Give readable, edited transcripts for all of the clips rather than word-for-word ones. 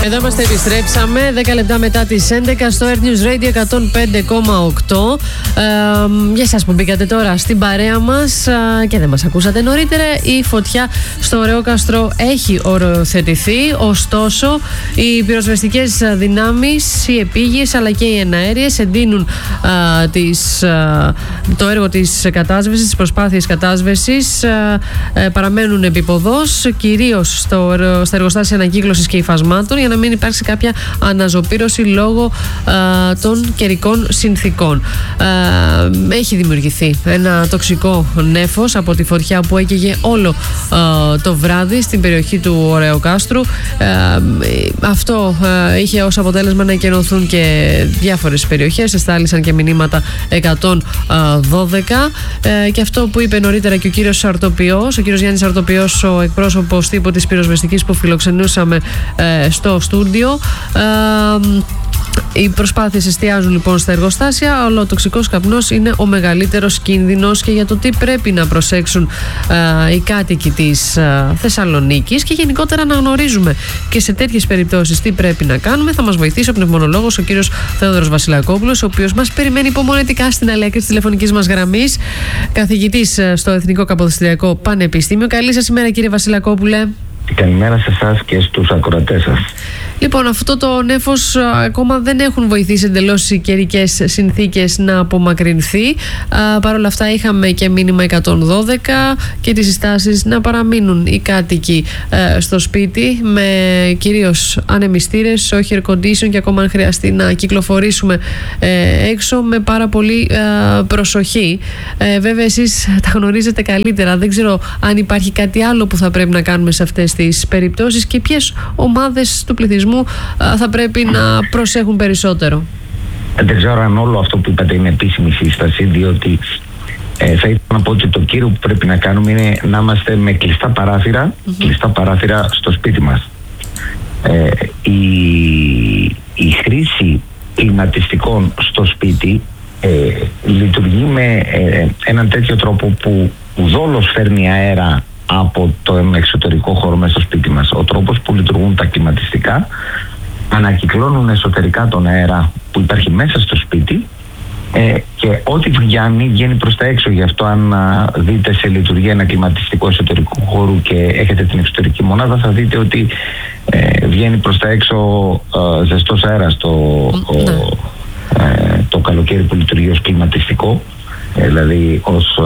Εδώ είμαστε, επιστρέψαμε 10 λεπτά μετά τις 11 στο Earth News Radio 105,8. Για σας που μπήκατε τώρα στην παρέα μας και δεν μας ακούσατε νωρίτερα, η φωτιά στο Ωρεόκαστρο έχει οριοθετηθεί. Ωστόσο, οι πυροσβεστικές δυνάμεις, οι επίγειες αλλά και οι εναέριες εντείνουν το έργο της κατάσβεσης, τις προσπάθειες κατάσβεσης. Παραμένουν επίποδος, κυρίως στα εργοστάσια ανακύκλωσης και υφασμάτων, για να μην υπάρξει κάποια αναζωπήρωση λόγω των καιρικών συνθήκων. Έχει δημιουργηθεί ένα τοξικό νέφος από τη φωτιά που έκαιγε όλο το βράδυ στην περιοχή του Ωρεοκάστρου. Αυτό είχε ως αποτέλεσμα να εκενωθούν και διάφορες περιοχές. Εστάλησαν και μηνύματα 112. Και αυτό που είπε νωρίτερα και ο κύριος Γιάννης Αρτοποιός, ο εκπρόσωπος τύπου της πυροσβεστικής που φιλοξενούσαμε στο στούντιο. Οι προσπάθειες εστιάζουν λοιπόν στα εργοστάσια, αλλά ο τοξικός καπνός είναι ο μεγαλύτερος κίνδυνος και για το τι πρέπει να προσέξουν οι κάτοικοι της Θεσσαλονίκης και γενικότερα να γνωρίζουμε και σε τέτοιες περιπτώσεις τι πρέπει να κάνουμε. Θα μας βοηθήσει ο πνευμονολόγος, ο κύριος Θεόδωρος Βασιλακόπουλος, ο οποίος μας περιμένει υπομονετικά στην αλέα της τηλεφωνικής μας γραμμής, καθηγητής στο Εθνικό Καποδιστριακό Πανεπιστήμιο. Καλή σας ημέρα, κύριε Βασιλακόπουλε. Καλημέρα σε εσάς και στους ακροατές σας. Λοιπόν, αυτό το νέφος ακόμα δεν έχουν βοηθήσει εντελώς οι καιρικές συνθήκες να απομακρυνθεί. Παρ' όλα αυτά είχαμε και μήνυμα 112 και τις συστάσεις να παραμείνουν οι κάτοικοι στο σπίτι με κυρίως ανεμιστήρες, όχι air condition, και ακόμα αν χρειαστεί να κυκλοφορήσουμε έξω με πάρα πολύ προσοχή. Βέβαια εσείς τα γνωρίζετε καλύτερα. Δεν ξέρω αν υπάρχει κάτι άλλο που θα πρέπει να κάνουμε σε αυτές τις περιπτώσεις και ποιες ομάδες του πληθυσμού θα πρέπει να προσέχουν περισσότερο. Δεν ξέρω αν όλο αυτό που είπατε είναι επίσημη σύσταση, διότι θα ήθελα να πω ότι το κύριο που πρέπει να κάνουμε είναι να είμαστε με κλειστά παράθυρα στο σπίτι μας. Η χρήση κλιματιστικών στο σπίτι λειτουργεί με έναν τέτοιο τρόπο που ουδόλως φέρνει αέρα από το εξωτερικό χώρο μέσα στο σπίτι μας. Ο τρόπος που λειτουργούν τα κλιματιστικά ανακυκλώνουν εσωτερικά τον αέρα που υπάρχει μέσα στο σπίτι και ό,τι βγαίνει προς τα έξω. Γι' αυτό αν δείτε σε λειτουργία ένα κλιματιστικό εσωτερικού χώρου και έχετε την εξωτερική μονάδα, θα δείτε ότι βγαίνει προς τα έξω ζεστός αέρας το καλοκαίρι που λειτουργεί ως κλιματιστικό, δηλαδή ως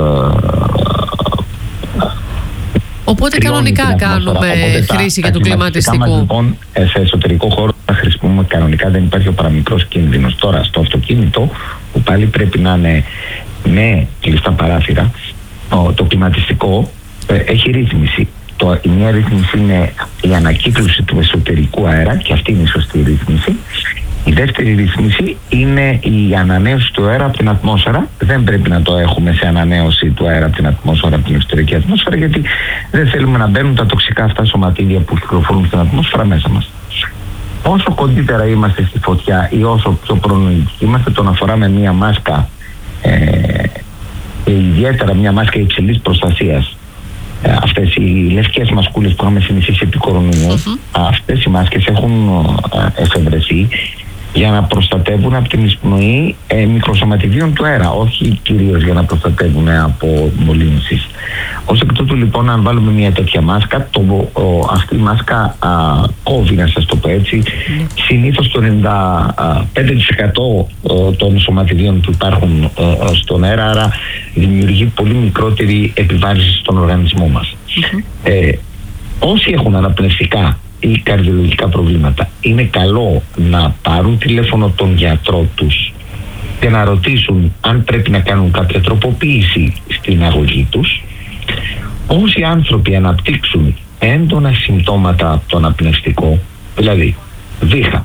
οπότε κανονικά κάνουμε χρήση και του κλιματιστικού. Μας, λοιπόν, σε εσωτερικό χώρο θα χρησιμοποιούμε κανονικά, δεν υπάρχει ο παραμικρός κίνδυνος. Τώρα στο αυτοκίνητο, που πάλι πρέπει να είναι με κλειστά παράθυρα, το κλιματιστικό έχει ρύθμιση. Η μία ρύθμιση είναι η ανακύκλωση του εσωτερικού αέρα και αυτή είναι η σωστή ρύθμιση. Η δεύτερη ρύθμιση είναι η ανανέωση του αέρα από την ατμόσφαιρα. Δεν πρέπει να το έχουμε σε ανανέωση του αέρα από την ατμόσφαιρα, από την εξωτερική ατμόσφαιρα, γιατί δεν θέλουμε να μπαίνουν τα τοξικά αυτά σωματίδια που κυκλοφορούν στην ατμόσφαιρα μέσα μας. Όσο κοντύτερα είμαστε στη φωτιά ή όσο πιο προνοητικοί είμαστε, το να φοράμε μία μάσκα και ιδιαίτερα μία μάσκα υψηλής προστασίας, αυτές οι λευκές μασκούλες που είχαμε συνηθίσει επί κορονοϊού, αυτές οι μάσκες έχουν εφευρεθεί για να προστατεύουν από την εισπνοή μικροσωματιδίων του αέρα, όχι κυρίως για να προστατεύουν από μολύνσεις. Ως εκ τούτου, λοιπόν, αν βάλουμε μια τέτοια μάσκα, αυτή η μάσκα κόβει, να σας το πω έτσι, συνήθως το 95% των σωματιδίων που υπάρχουν στον αέρα, άρα δημιουργεί πολύ μικρότερη επιβάρυνση στον οργανισμό μας. Όσοι έχουν αναπνευστικά ή καρδιολογικά προβλήματα, είναι καλό να πάρουν τηλέφωνο τον γιατρό τους και να ρωτήσουν αν πρέπει να κάνουν κάποια τροποποίηση στην αγωγή τους. Όσοι άνθρωποι αναπτύξουν έντονα συμπτώματα από το αναπνευστικό, δηλαδή βήχα,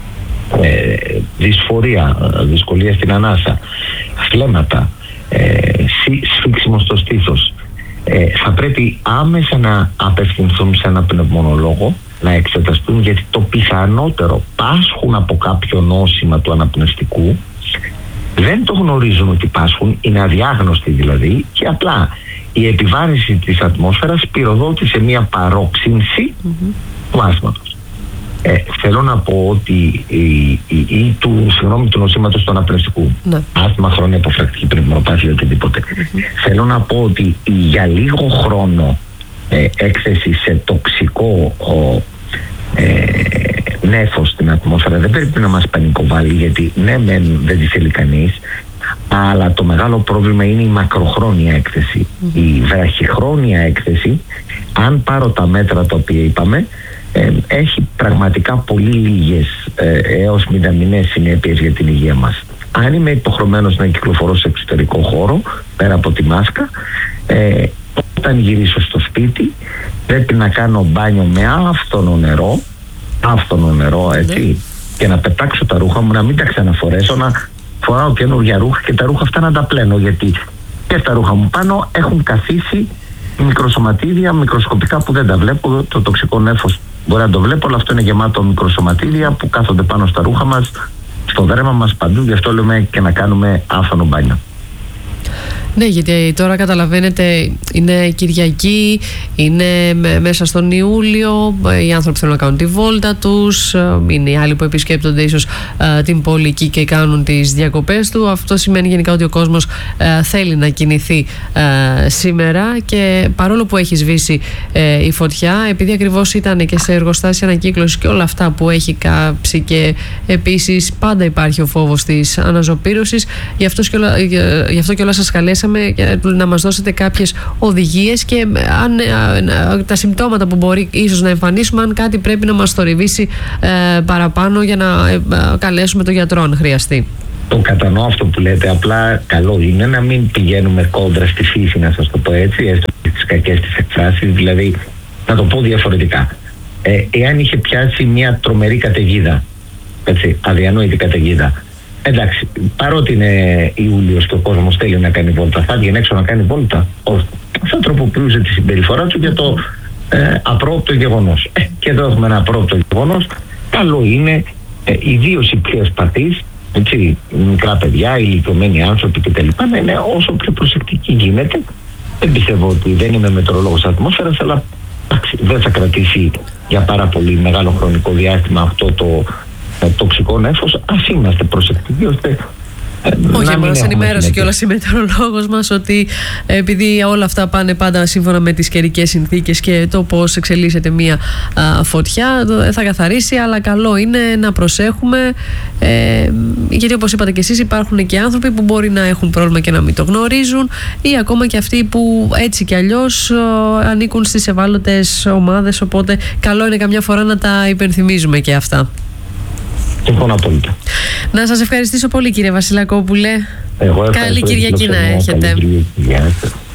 δυσφορία, δυσκολία στην ανάσα, φλέμματα, σφίξιμο στο στήθος, θα πρέπει άμεσα να απευθυνθούν σε ένα πνευμονολόγο, να εξεταστούν, γιατί το πιθανότερο πάσχουν από κάποιο νόσημα του αναπνευστικού, δεν το γνωρίζουν ότι πάσχουν, είναι αδιάγνωστοι δηλαδή, και απλά η επιβάρυνση της ατμόσφαιρας πυροδότησε μια παρόξυνση του άσθματος. Θέλω να πω ότι ή του νοσήματος του αναπνευστικού, άσθμα, χρόνια υποφρακτική πνευμονοπάθεια ή οτιδήποτε. Θέλω να πω ότι για λίγο χρόνο έκθεση σε τοξικό νέφος στην ατμόσφαιρα δεν πρέπει να μας πανικοβάλει, γιατί ναι δεν τη θέλει κανείς, αλλά το μεγάλο πρόβλημα είναι η μακροχρόνια έκθεση. Η βραχυχρόνια έκθεση, αν πάρω τα μέτρα τα οποία είπαμε, έχει πραγματικά πολύ λίγες έως μηδαμινές συνέπειες για την υγεία μας. Αν είμαι υποχρεωμένος να κυκλοφορώ σε εξωτερικό χώρο, πέρα από τη μάσκα, όταν γυρίσω στο σπίτι πρέπει να κάνω μπάνιο με άφθονο νερό, έτσι, και να πετάξω τα ρούχα μου, να μην τα ξαναφορέσω, να φοράω καινούργια ρούχα και τα ρούχα αυτά να τα πλένω, γιατί και στα ρούχα μου πάνω έχουν καθίσει μικροσωματίδια, μικροσκοπικά, που δεν τα βλέπω. Το τοξικό νέφος μπορεί να το βλέπω, αλλά αυτό είναι γεμάτο μικροσωματίδια που κάθονται πάνω στα ρούχα μας, στο δέρμα μας, παντού. Γι' αυτό λέμε και να κάνουμε άφθονο μπάνιο. Ναι, γιατί τώρα καταλαβαίνετε, είναι Κυριακή, είναι μέσα στον Ιούλιο, οι άνθρωποι θέλουν να κάνουν τη βόλτα τους, είναι οι άλλοι που επισκέπτονται ίσως την πόλη εκεί και κάνουν τις διακοπές του. Αυτό σημαίνει γενικά ότι ο κόσμος θέλει να κινηθεί σήμερα, και παρόλο που έχει σβήσει η φωτιά, επειδή ακριβώς ήταν και σε εργοστάσια ανακύκλωσης και όλα αυτά που έχει κάψει, και επίσης πάντα υπάρχει ο φόβος της αναζωπήρωσης, γι' αυτό κιόλας σας καλέσαμε να μας δώσετε κάποιες οδηγίες, και τα συμπτώματα που μπορεί ίσως να εμφανίσουμε, αν κάτι πρέπει να μας θορυβήσει παραπάνω για να καλέσουμε τον γιατρό αν χρειαστεί. Το κατανοώ αυτό που λέτε, απλά καλό είναι να μην πηγαίνουμε κόντρα στη φύση, να σας το πω έτσι, έστω τις κακές τις εκφράσεις. Δηλαδή, να το πω διαφορετικά, εάν είχε πιάσει μια τρομερή καταιγίδα, έτσι, αδιανόητη καταιγίδα, εντάξει, παρότι είναι Ιούλιος και ο κόσμος θέλει να κάνει βόλτα, θα βγαίνει έξω να κάνει βόλτα? Όχι. Θα τροποποιούσε τη συμπεριφορά του για το απρόοπτο γεγονός. Και εδώ έχουμε ένα απρόοπτο γεγονός. Καλό είναι, ιδίως οι πιο ευπαθείς, έτσι, μικρά παιδιά, ηλικιωμένοι άνθρωποι κτλ., να είναι όσο πιο προσεκτικοί γίνεται. Δεν πιστεύω ότι, δεν είμαι μετεωρολόγος ατμόσφαιρας, αλλά δεν θα κρατήσει για πάρα πολύ μεγάλο χρονικό διάστημα αυτό το τοξικό νέφος. Ας είμαστε προσεκτικοί ώστε όχι, μας ενημέρωσε κιόλας η μετεωρολόγος μας ότι επειδή όλα αυτά πάνε πάντα σύμφωνα με τις καιρικές συνθήκες και το πώς εξελίσσεται μια φωτιά, θα καθαρίσει, αλλά καλό είναι να προσέχουμε, γιατί όπως είπατε και εσείς, υπάρχουν και άνθρωποι που μπορεί να έχουν πρόβλημα και να μην το γνωρίζουν, ή ακόμα και αυτοί που έτσι κι αλλιώς ανήκουν στις ευάλωτες ομάδες, οπότε καλό είναι καμιά φορά να τα υπενθυμίζουμε και αυτά. Να σας ευχαριστήσω πολύ, κύριε Βασιλακόπουλε. Καλή Κυριακή να έχετε.